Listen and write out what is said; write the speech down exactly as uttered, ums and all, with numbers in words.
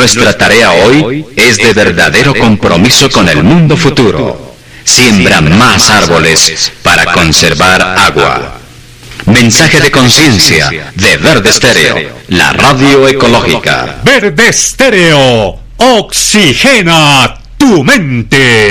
Nuestra tarea hoy es de verdadero compromiso con el mundo futuro. Siembra más árboles para conservar agua. Mensaje de conciencia de Verde Stereo, la radio ecológica. Verde Stereo, oxigena tu mente.